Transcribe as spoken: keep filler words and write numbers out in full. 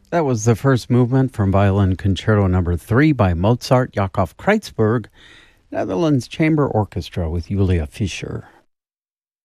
That was the first movement from Violin Concerto Number Three by Mozart Yakov Kreitzberg, Netherlands Chamber Orchestra with Julia Fischer.